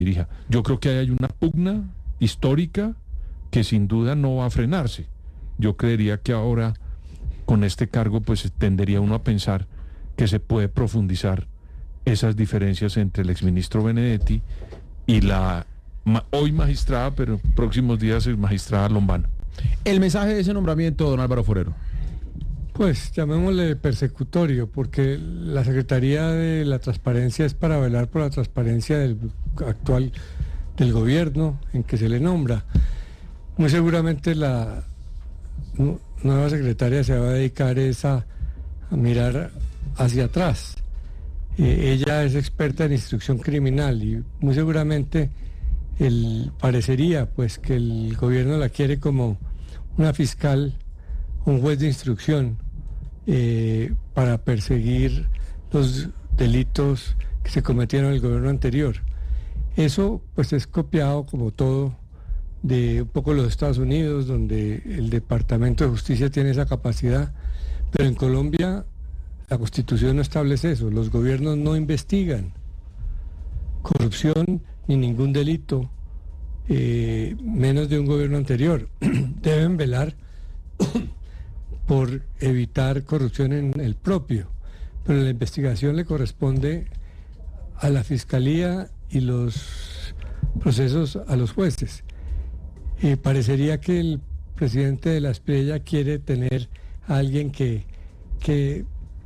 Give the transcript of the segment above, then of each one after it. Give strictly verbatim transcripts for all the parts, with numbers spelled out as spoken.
dirija. Yo creo que hay una pugna histórica que sin duda no va a frenarse. Yo creería que ahora, con este cargo, pues tendería uno a pensar que se puede profundizar esas diferencias entre el exministro Benedetti y la ma, hoy magistrada, pero en próximos días es magistrada Lombana. El mensaje de ese nombramiento, don Álvaro Forero. Pues llamémosle persecutorio, porque la Secretaría de la Transparencia es para velar por la transparencia del actual del gobierno en que se le nombra. Muy seguramente la nueva secretaria se va a dedicar es a, a mirar hacia atrás. Eh, ella es experta en instrucción criminal y muy seguramente el, parecería pues que el gobierno la quiere como una fiscal, un juez de instrucción eh, para perseguir los delitos que se cometieron en el gobierno anterior. Eso pues es copiado como todo de un poco los Estados Unidos, donde el Departamento de Justicia tiene esa capacidad, pero en Colombia la Constitución no establece eso, los gobiernos no investigan corrupción ni ningún delito, eh, menos de un gobierno anterior. Deben velar por evitar corrupción en el propio, pero la investigación le corresponde a la Fiscalía y los procesos a los jueces. Y parecería que el presidente de la Espriella quiere tener a alguien que, que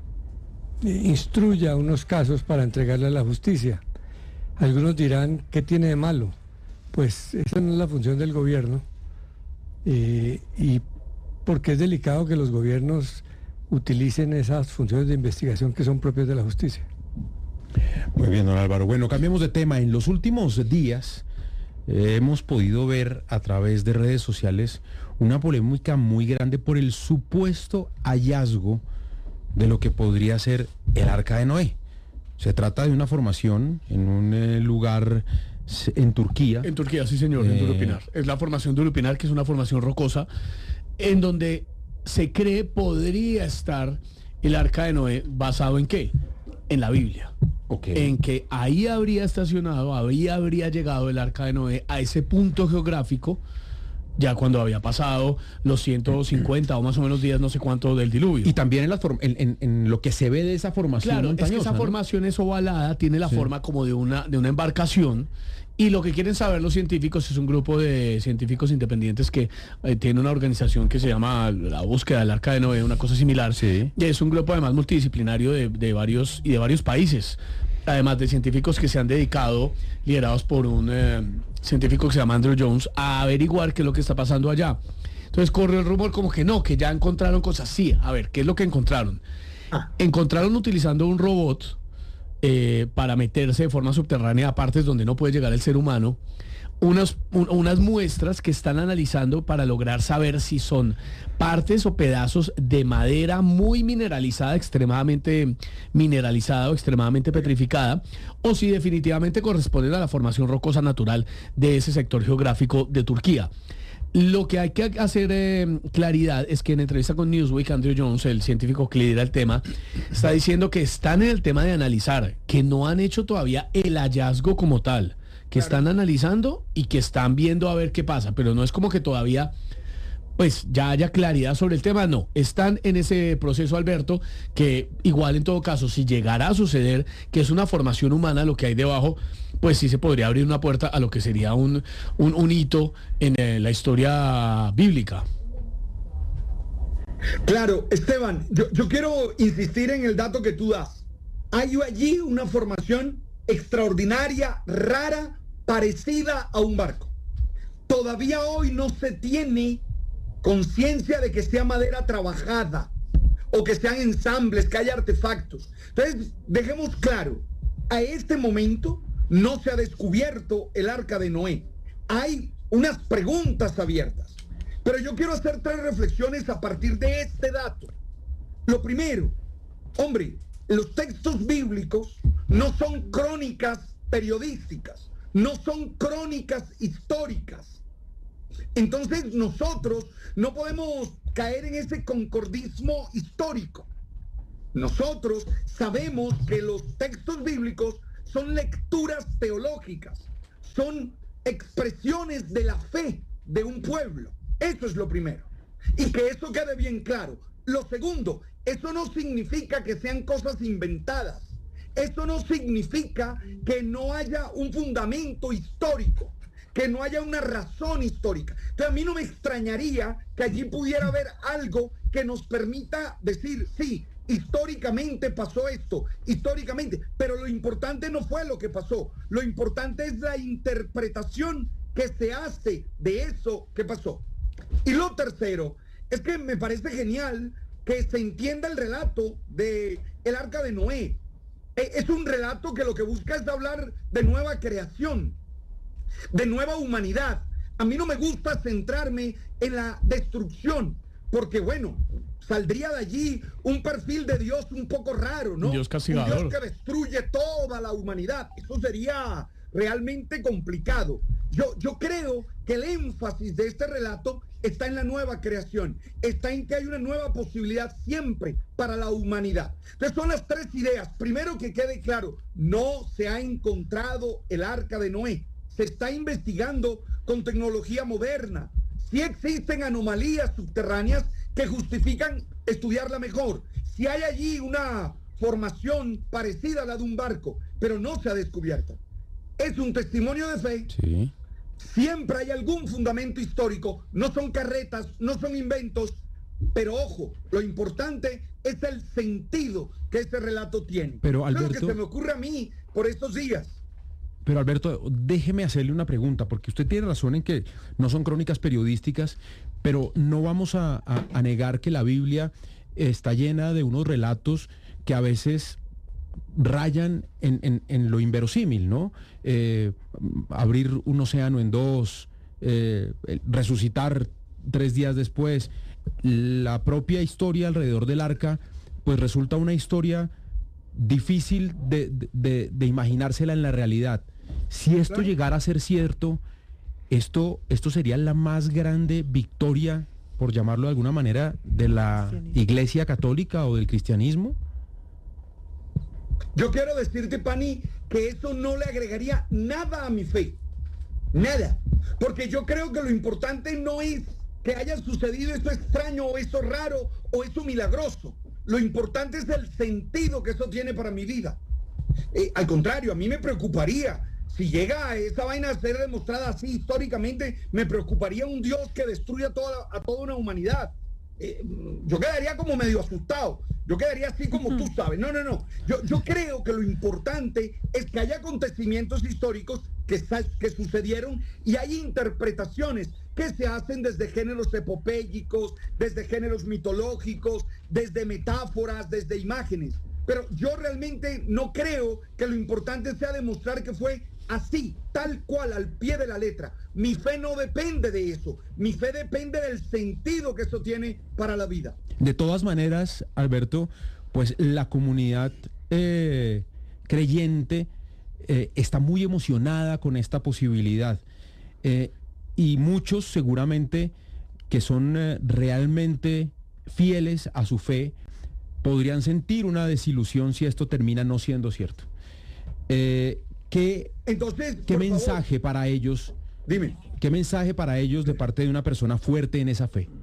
instruya unos casos para entregarle a la justicia. Algunos dirán, ¿qué tiene de malo? Pues esa no es la función del gobierno, eh, y porque es delicado que los gobiernos utilicen esas funciones de investigación que son propias de la justicia. Muy bien, don Álvaro. Bueno, cambiemos de tema. En los últimos días eh, hemos podido ver a través de redes sociales una polémica muy grande por el supuesto hallazgo de lo que podría ser el Arca de Noé. Se trata de una formación en un eh, lugar en Turquía. En Turquía, sí señor, eh... en Ulupinar. Es la formación de Ulupinar, que es una formación rocosa, en donde se cree podría estar el Arca de Noé. ¿Basado en qué? En la Biblia. Okay. En que ahí habría estacionado, ahí habría llegado el Arca de Noé a ese punto geográfico, ya cuando había pasado los ciento cincuenta o más o menos días, no sé cuánto, del diluvio. Y también en, la form en, en, en lo que se ve de esa formación claro, montañosa, es que esa ¿no? formación es ovalada, tiene la sí. forma como de una, de una embarcación. Y lo que quieren saber los científicos es un grupo de científicos independientes que eh, tiene una organización que se llama La Búsqueda del Arca de Noé, una cosa similar. Sí. Y es un grupo además multidisciplinario de, de varios y de varios países. Además de científicos que se han dedicado, liderados por un eh, científico que se llama Andrew Jones, a averiguar qué es lo que está pasando allá. Entonces corrió el rumor como que no, que ya encontraron cosas. Sí, a ver, ¿qué es lo que encontraron? Ah. Encontraron utilizando un robot eh, para meterse de forma subterránea a partes donde no puede llegar el ser humano, unas, un, unas muestras que están analizando para lograr saber si son partes o pedazos de madera muy mineralizada, extremadamente mineralizada o extremadamente petrificada, o si definitivamente corresponden a la formación rocosa natural de ese sector geográfico de Turquía. Lo que hay que hacer eh, claridad es que en entrevista con Newsweek, Andrew Jones, el científico que lidera el tema, está diciendo que están en el tema de analizar, que no han hecho todavía el hallazgo como tal, que claro. están analizando y que están viendo a ver qué pasa, pero no es como que todavía pues ya haya claridad sobre el tema, no, están en ese proceso, Alberto, que igual en todo caso, si llegara a suceder que es una formación humana lo que hay debajo, pues sí se podría abrir una puerta a lo que sería un, un, un hito en eh, la historia bíblica. Claro, Esteban, yo, yo quiero insistir en el dato que tú das. Hay allí una formación extraordinaria, rara, parecida a un barco. Todavía hoy no se tiene conciencia de que sea madera trabajada o que sean ensambles, que haya artefactos. Entonces, dejemos claro, a este momento no se ha descubierto el Arca de Noé. Hay unas preguntas abiertas, pero yo quiero hacer tres reflexiones a partir de este dato. Lo primero, hombre, los textos bíblicos no son crónicas periodísticas, no son crónicas históricas. Entonces nosotros no podemos caer en ese concordismo histórico. Nosotros sabemos que los textos bíblicos son lecturas teológicas, son expresiones de la fe de un pueblo. Eso es lo primero. Y que eso quede bien claro. Lo segundo, eso no significa que sean cosas inventadas. Eso no significa que no haya un fundamento histórico, que no haya una razón histórica. Entonces a mí no me extrañaría que allí pudiera haber algo que nos permita decir, sí, históricamente pasó esto, históricamente, pero lo importante no fue lo que pasó, lo importante es la interpretación que se hace de eso que pasó. Y lo tercero, es que me parece genial que se entienda el relato de el Arca de Noé. Es un relato que lo que busca es hablar de nueva creación, de nueva humanidad. A mí no me gusta centrarme en la destrucción, porque bueno, saldría de allí un perfil de Dios un poco raro, ¿no? Dios castigador. Un Dios que destruye toda la humanidad. Eso sería realmente complicado. Yo, yo creo que el énfasis de este relato está en la nueva creación, está en que hay una nueva posibilidad siempre para la humanidad. Entonces son las tres ideas. Primero, que quede claro, no se ha encontrado el Arca de Noé. Se está investigando con tecnología moderna. Sí existen anomalías subterráneas que justifican estudiarla mejor. Sí hay allí una formación parecida a la de un barco, pero no se ha descubierto. Es un testimonio de fe. Sí. Siempre hay algún fundamento histórico. No son carretas, no son inventos. Pero ojo, lo importante es el sentido que este relato tiene. Pero, Alberto, es lo que se me ocurre a mí por estos días. Pero Alberto, déjeme hacerle una pregunta, porque usted tiene razón en que no son crónicas periodísticas, pero no vamos a, a, a negar que la Biblia está llena de unos relatos que a veces rayan en, en, en lo inverosímil, ¿no? Eh, abrir un océano en dos, eh, resucitar tres días después. La propia historia alrededor del arca, pues resulta una historia difícil de, de, de imaginársela en la realidad. Si esto llegara a ser cierto, esto, esto sería la más grande victoria, por llamarlo de alguna manera, de la Iglesia Católica o del cristianismo. Yo quiero decirte, Pani, que eso no le agregaría nada a mi fe. Nada. Porque yo creo que lo importante no es que haya sucedido eso extraño o eso raro o eso milagroso. Lo importante es el sentido que eso tiene para mi vida. Eh, al contrario, a mí me preocuparía, si llega a esa vaina a ser demostrada así históricamente, me preocuparía un Dios que destruya toda, a toda una humanidad. Eh, yo quedaría como medio asustado, yo quedaría así como tú sabes. No, no, no. Yo, yo creo que lo importante es que haya acontecimientos históricos que, que sucedieron y hay interpretaciones que se hacen desde géneros epopélicos, desde géneros mitológicos, desde metáforas, desde imágenes. Pero yo realmente no creo que lo importante sea demostrar que fue así, tal cual, al pie de la letra. Mi fe no depende de eso. Mi fe depende del sentido que eso tiene para la vida. De todas maneras, Alberto, pues la comunidad eh, creyente eh, está muy emocionada con esta posibilidad. Eh, y muchos seguramente que son eh, realmente fieles a su fe podrían sentir una desilusión si esto termina no siendo cierto. Eh, ¿qué, Entonces, ¿qué mensaje favor, para ellos? Dime. ¿Qué mensaje para ellos de parte de una persona fuerte en esa fe?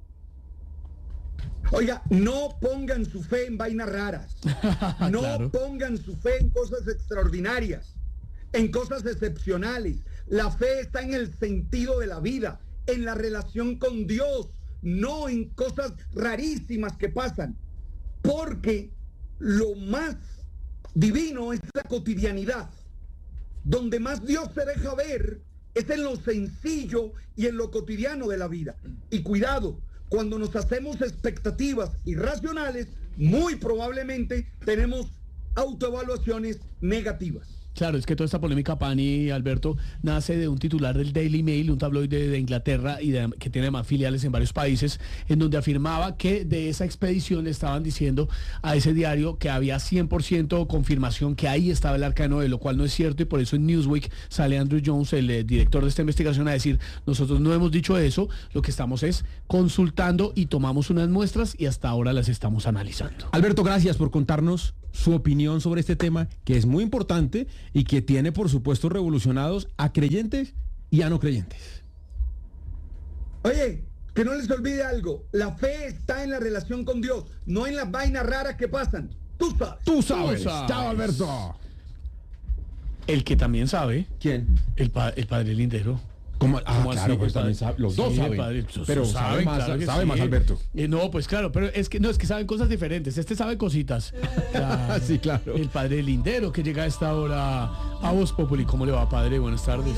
Oiga, no pongan su fe en vainas raras. No claro. pongan su fe en cosas extraordinarias, en cosas excepcionales. La fe está en el sentido de la vida, en la relación con Dios, no en cosas rarísimas que pasan. Porque lo más divino es la cotidianidad. Donde más Dios se deja ver es en lo sencillo y en lo cotidiano de la vida. Y cuidado, cuando nos hacemos expectativas irracionales, muy probablemente tenemos autoevaluaciones negativas. Claro, es que toda esta polémica, Pani, Alberto, nace de un titular del Daily Mail, un tabloide de Inglaterra y de, que tiene más filiales en varios países, en donde afirmaba que de esa expedición le estaban diciendo a ese diario que había cien por ciento confirmación que ahí estaba el Arca de Noé, lo cual no es cierto, y por eso en Newsweek sale Andrew Jones, el eh, director de esta investigación, a decir: nosotros no hemos dicho eso, lo que estamos es consultando y tomamos unas muestras y hasta ahora las estamos analizando. Alberto, gracias por contarnos su opinión sobre este tema, que es muy importante y que tiene, por supuesto, revolucionados a creyentes y a no creyentes. Oye, que no les olvide algo. La fe está en la relación con Dios, no en las vainas raras que pasan. Tú sabes. Tú sabes. sabes. Chao, Alberto. El que también sabe, ¿Quién? el, pa- el padre Lindero. ¿Cómo? Ah, ¿Cómo claro, así, pues padre? también sabe- los dos Sí, saben. padre, pues, pero saben, sabe más, claro que sabe sí. más Alberto. Eh, no, pues claro, pero es que no, es que saben cosas diferentes. Este sabe cositas. Claro. Sí, claro. El padre Lindero que llega a esta hora a Voz Populi. ¿Cómo le va, padre? Buenas tardes.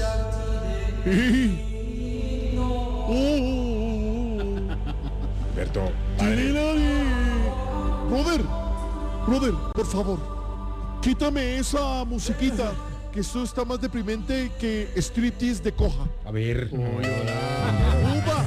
Alberto. Brother, brother, por favor, quítame esa musiquita, que esto está más deprimente que striptease de coja. A ver. ¡Upa!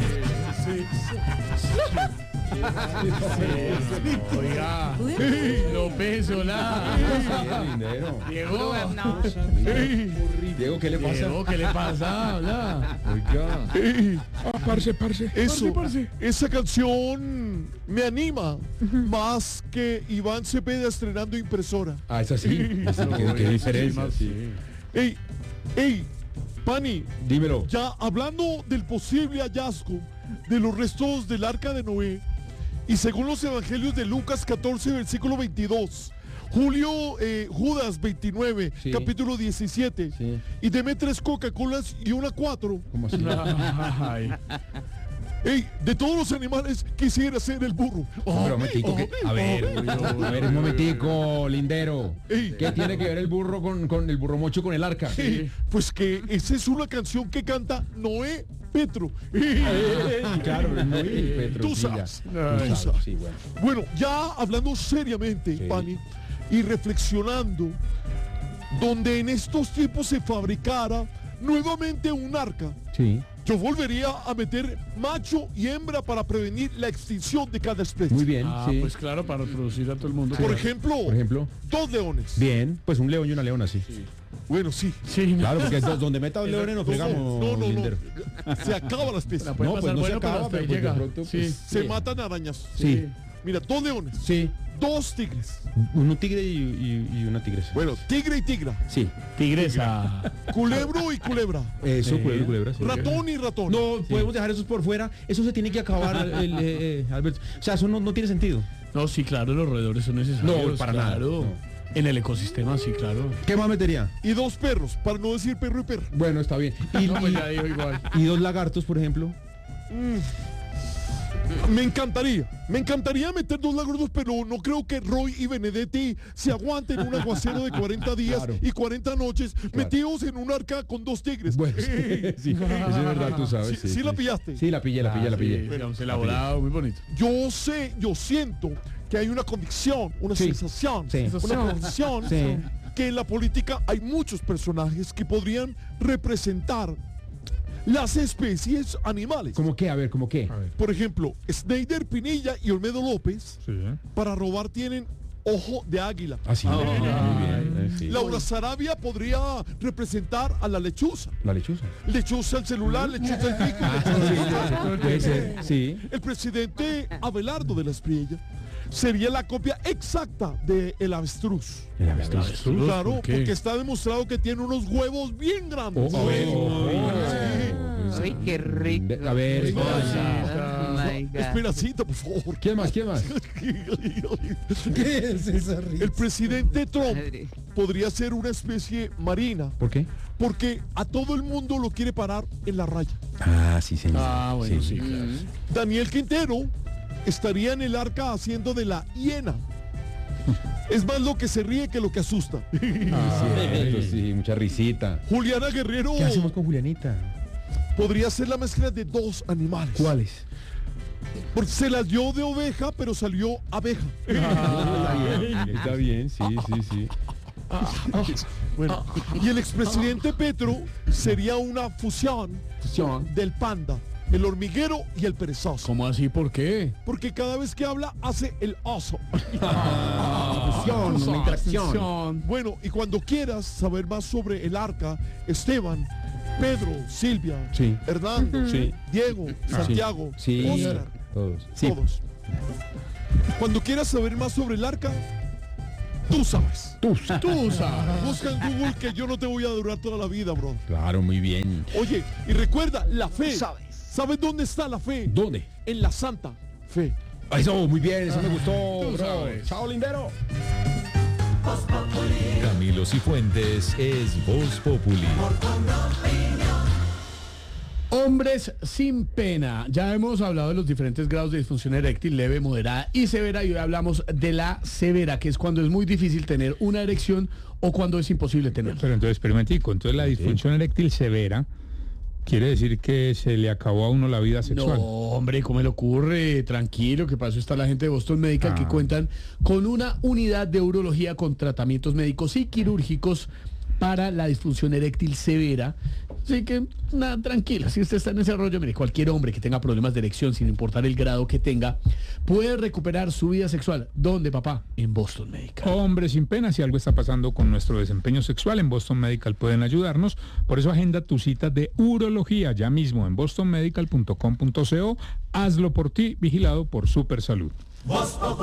Oiga, López Solá. Diego, Diego, ¿qué le pasa? Diego, ¿qué le pasa? Habla. Oiga. Ah, parce, parce. Eso, esa canción me anima más que Iván Cepeda estrenando impresora. Ah, es así. Esa, ¿Qué, qué diferencia? Sí. Ey, ey, Pani, Dímelo. ya hablando del posible hallazgo de los restos del arca de Noé, y según los evangelios de Lucas catorce, versículo veintidós, Julio, eh, Judas veintinueve, Sí. capítulo diecisiete, Sí. y deme tres Coca-Colas y una cuatro. ¿Cómo así? Ay. Ey, de todos los animales quisiera ser el burro. Pero un momentico, que- a ver, a ver, un momentico, Lindero. Ey. ¿Qué tiene que ver el burro con, con el burro mocho con el arca? Ey, pues que esa es una canción que canta Noé Petro. Claro, no, Petro, Tú sí, sabes, ya. tú sabes. Sí, bueno. Bueno, ya hablando seriamente, Sí. Pani, y reflexionando, donde en estos tiempos se fabricara nuevamente un arca, Sí. yo volvería a meter macho y hembra para prevenir la extinción de cada especie. Muy bien, Ah, sí. pues claro, para producir a todo el mundo. Por ejemplo, Por ejemplo. dos leones. Bien, pues un león y una leona, sí. Bueno, sí. Sí, Claro, porque do- donde meta dos leones nos No, fregamos, no, no, Lindero. no. Se acaba la especie. La puede No, pues pasar no se bueno, pero acaba, hasta ahí pero pues de llega. pronto, Sí. pues, Se sí. matan arañas. Sí, Mira, dos leones, sí. dos tigres. Un tigre y, y- y una tigresa. Bueno, tigre y tigra. Sí. Tigresa. Culebro y culebra. Eso, culebra, culebra. sí. Ratón y ratón. No, podemos dejar esos por fuera. Eso se tiene que acabar, el, eh, eh, Alberto. O sea, eso no, no tiene sentido. No, sí, claro, los roedores son necesarios. No, para nada, claro. no. En el ecosistema, sí, claro. ¿Qué más metería? Y dos perros, para no decir perro y perra. Bueno, está bien. Y, No, pues y- ya digo igual. y dos lagartos, por ejemplo. Me encantaría, me encantaría meter dos lagartos, pero no creo que Roy y Benedetti se aguanten un aguacero de cuarenta días Claro. y cuarenta noches metidos en un arca con dos tigres. Bueno, sí, sí, eso es verdad, tú sabes. Sí, sí la pillaste. Sí, la pillé, la pillé, la pillé. Sí, digamos, elaborado, muy bonito. Yo sé, yo siento que hay una convicción, una Sí. sensación, Sí. una convicción Sí. que en la política hay muchos personajes que podrían representar las especies animales. ¿Cómo qué? A ver, ¿cómo qué? Por ejemplo, Sneider Pinilla y Olmedo López para robar tienen ojo de águila. Ah, sí. Ah, muy bien. eh, sí. Laura Sarabia podría representar a la lechuza. La lechuza. Lechuza el celular, lechuza el pico. Ah, puede ser, sí. El presidente Abelardo de la Espriella sería la copia exacta de el avestruz. El avestruz. avestruz. Claro, ¿por qué? porque está demostrado que tiene unos huevos bien grandes. Oh, a ver. Sí. Ay, qué rico. A ver, Oh my God. Esperacita, por favor. ¿quién más? ¿Quién más? ¿Qué es esa risa? El presidente Trump Madre. podría ser una especie marina, ¿Por qué? porque a todo el mundo lo quiere parar en la raya. Ah, sí, señor. Ah, bueno, sí, claro. Daniel Quintero estaría en el arca haciendo de la hiena. Es más lo que se ríe que lo que asusta. Cierto, sí, mucha risita. Juliana Guerrero ¿Qué hacemos con Julianita? podría ser la mezcla de dos animales. ¿Cuáles? Porque se las dio de oveja, pero salió abeja. Está bien, sí, sí, sí. Bueno, y el expresidente Petro sería una fusión del panda, el hormiguero y el perezoso. ¿Cómo así? ¿Por qué? Porque cada vez que habla hace el oso. Fusión, una interacción. Bueno, y cuando quieras saber más sobre el arca, Esteban, Pedro, Silvia, Sí. Hernando, Sí. Diego, Santiago, Sí, Oscar, todos. Sí. todos. Cuando quieras saber más sobre el arca, Tú sabes. Tú. Tú sabes. Busca en Google que yo no te voy a durar toda la vida, bro. Claro, muy bien. Oye, y recuerda, la fe. Sabes. ¿Sabes dónde está la fe? ¿Dónde? En la santa fe. Eso, muy bien, eso me gustó, Tú bro. sabes. Chao, lindero. Camilo Cifuentes es Voz Populi. Hombres sin pena. Ya hemos hablado de los diferentes grados de disfunción eréctil, leve, moderada y severa, y hoy hablamos de la severa, que es cuando es muy difícil tener una erección o cuando es imposible tenerla. Pero entonces, permitico, entonces la disfunción eréctil severa quiere decir que se le acabó a uno la vida No, sexual. hombre, ¿cómo le ocurre? Tranquilo, que para eso está la gente de Boston Medical, Ah. que cuentan con una unidad de urología con tratamientos médicos y quirúrgicos para la disfunción eréctil severa. Así que, nada, tranquila, si usted está en ese rollo, mire, cualquier hombre que tenga problemas de erección, sin importar el grado que tenga, puede recuperar su vida sexual. ¿Dónde, papá? En Boston Medical. Hombre sin pena, si algo está pasando con nuestro desempeño sexual, en Boston Medical pueden ayudarnos. Por eso agenda tu cita de urología ya mismo en boston medical punto com punto co. Hazlo por ti, vigilado por Super Salud.